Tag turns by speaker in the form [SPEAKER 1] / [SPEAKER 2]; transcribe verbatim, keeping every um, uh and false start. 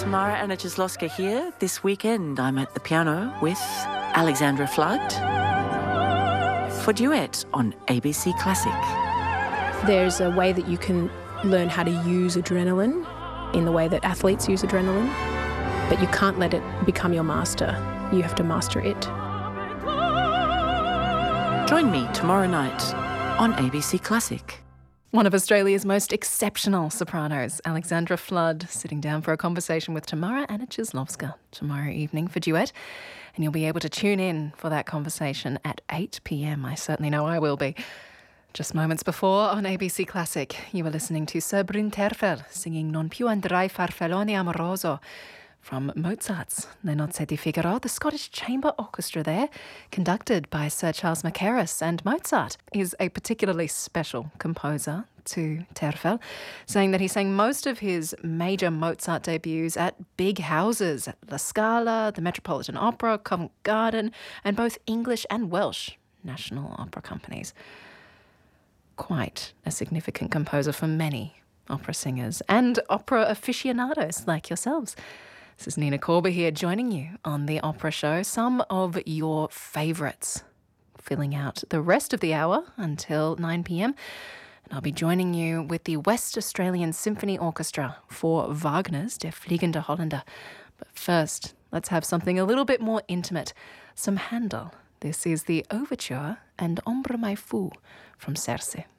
[SPEAKER 1] Tamara Anaczysłowska here. This weekend I'm at the piano with Alexandra Flood for Duet on A B C Classic.
[SPEAKER 2] There's a way that you can learn how to use adrenaline in the way that athletes use adrenaline, but you can't let it become your master. You have to master it.
[SPEAKER 1] Join me tomorrow night on A B C Classic.
[SPEAKER 3] One of Australia's most exceptional sopranos, Alexandra Flood, sitting down for a conversation with Tamara Anaczysłowska tomorrow evening for Duet. And you'll be able to tune in for that conversation at eight p.m. I certainly know I will be. Just moments before on A B C Classic, you were listening to Sir Bryn Terfel singing Non più andrai farfallone amoroso from Mozart's Le Nozze di Figaro, the Scottish Chamber Orchestra there, conducted by Sir Charles Mackerras. And Mozart is a particularly special composer to Terfel, saying that he sang most of his major Mozart debuts at big houses, at La Scala, the Metropolitan Opera, Covent Garden, and both English and Welsh national opera companies. Quite a significant composer for many opera singers and opera aficionados like yourselves. This is Nina Korber here joining you on The Opera Show. Some of your favourites filling out the rest of the hour until nine p.m. And I'll be joining you with the West Australian Symphony Orchestra for Wagner's Der Fliegende Holländer. But first, let's have something a little bit more intimate. Some Handel. This is the Overture and Ombre mai fu from Serse.